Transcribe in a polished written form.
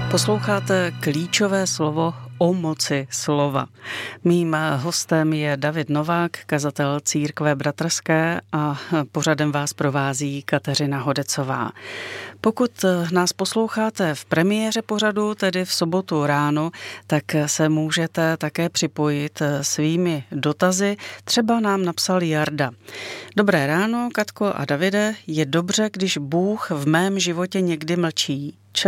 Posloucháte klíčové slovo o moci slova. Mým hostem je David Novák, kazatel Církve bratrské, a pořadem vás provází Kateřina Hodecová. Pokud nás posloucháte v premiéře pořadu, tedy v sobotu ráno, tak se můžete také připojit svými dotazy. Třeba nám napsal Jarda. Dobré ráno, Katko a Davide, je dobře, když Bůh v mém životě někdy mlčí.